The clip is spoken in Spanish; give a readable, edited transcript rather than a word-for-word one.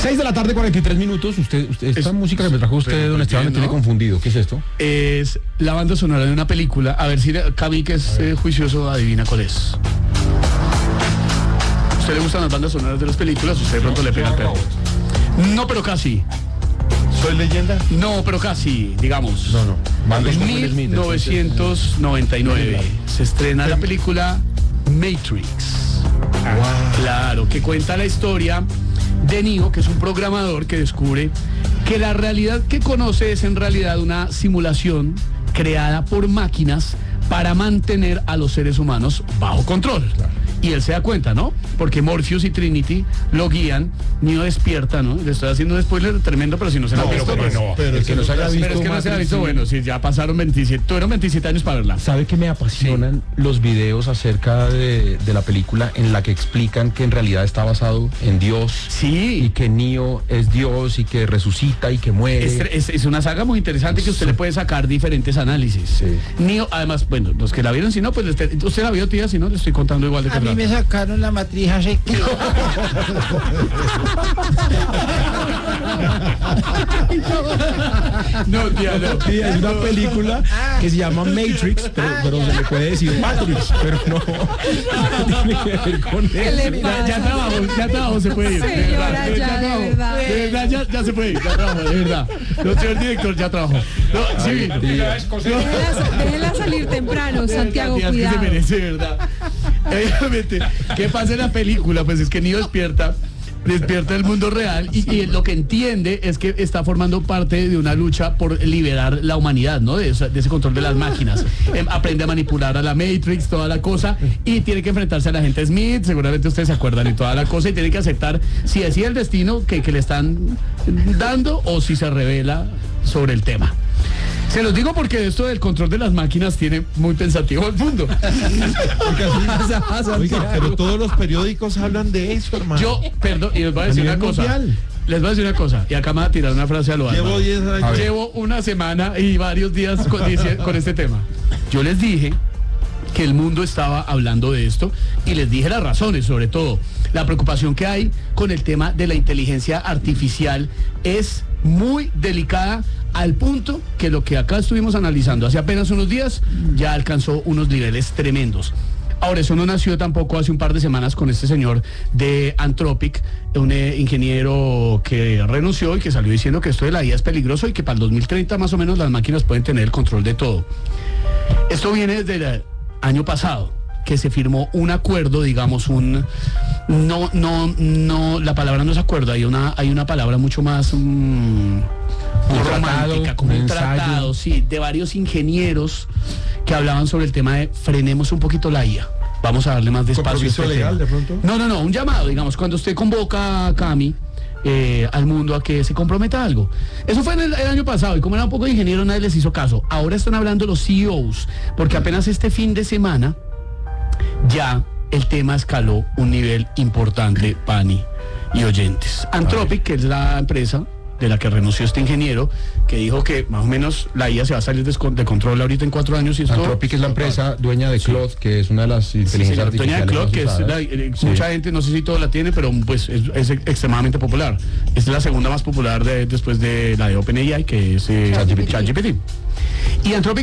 6:43. Esta música que me trajo usted, don Esteban, me tiene confundido. ¿Qué es esto? Es la banda sonora de una película. A ver si Cami, que es juicioso, adivina cuál es. ¿A usted le gustan las bandas sonoras de las películas? Usted de pronto le pega al perro. No, pero casi. ¿Soy leyenda? No, pero casi, digamos. No. En 1999 se estrena la película Matrix. Claro, que cuenta la historia de Neo, que es un programador que descubre que la realidad que conoce es en realidad una simulación creada por máquinas para mantener a los seres humanos bajo control. Claro. Y él se da cuenta, ¿no? Porque Morpheus y Trinity lo guían, Neo despierta, ¿no? Le estoy haciendo un spoiler tremendo, pero si no se lo ha visto, pero es que no se haya visto. Pero es que no se ha visto, bueno, si ya pasaron 27, tuvieron 27 años para verla. ¿Sabe que me apasionan los videos acerca de la película en la que explican que en realidad está basado en Dios? Sí. Y que Neo es Dios y que resucita y que muere. Es una saga muy interesante que usted le puede sacar diferentes análisis. Sí. Neo, además, bueno, los que la vieron, si no, pues usted la vio, tía, si no, le estoy contando igual de que a mí me sacaron la matriz hace que... No, tía, es una película que se llama Matrix, pero se le puede decir Matrix, pero no tiene que ver con eso. Ya trabajo, se puede ir. Señora, de verdad, ya se puede ir, ya trabajo, de verdad. No, señor director, ya trabajo. No, sí, déjela salir temprano, Santiago, cuidado. Se merece, de verdad. Obviamente, ¿qué pasa en la película? Pues es que Neo despierta el mundo real y lo que entiende es que está formando parte de una lucha por liberar la humanidad, ¿no? De ese control de las máquinas. Aprende a manipular a la Matrix, toda la cosa, y tiene que enfrentarse a la gente Smith, seguramente ustedes se acuerdan, y toda la cosa, y tiene que aceptar si decide el destino que le están dando o si se revela sobre el tema. Se los digo porque esto del control de las máquinas tiene muy pensativo el mundo. Oiga, pero todos los periódicos hablan de eso, hermano. Perdón, y les voy a decir una cosa. Les voy a decir una cosa, y acá me va a tirar una frase a lo alto. Llevo una semana y varios días con este tema. Yo les dije que el mundo estaba hablando de esto y les dije las razones, sobre todo la preocupación que hay con el tema de la inteligencia artificial es muy delicada, al punto que lo que acá estuvimos analizando hace apenas unos días ya alcanzó unos niveles tremendos. Ahora, eso no nació tampoco hace un par de semanas con este señor de Anthropic, un ingeniero que renunció y que salió diciendo que esto de la IA es peligroso y que para el 2030 más o menos las máquinas pueden tener el control de todo. Esto viene desde el año pasado, que se firmó un acuerdo, digamos, la palabra no es acuerdo, hay una palabra mucho más romántica, como un tratado, sí, de varios ingenieros que hablaban sobre el tema de frenemos un poquito la IA. Vamos a darle más despacio. ¿Compromiso legal de pronto? No, un llamado, digamos, cuando usted convoca a Cami al mundo a que se comprometa a algo. Eso fue el año pasado y como era un poco de ingeniero nadie les hizo caso. Ahora están hablando los CEOs, porque apenas este fin de semana ya el tema escaló un nivel importante, Pani y oyentes. Anthropic, que es la empresa de la que renunció este ingeniero, que dijo que más o menos la IA se va a salir de control ahorita en 4 años. Y esto, Anthropic es la empresa dueña de Claude, que es una de las inteligencias artificiales. Dueña de Claude, que es mucha gente, no sé si todo la tiene, pero pues es extremadamente popular. Es la segunda más popular después de la de OpenAI, que es ChatGPT. Y Anthropic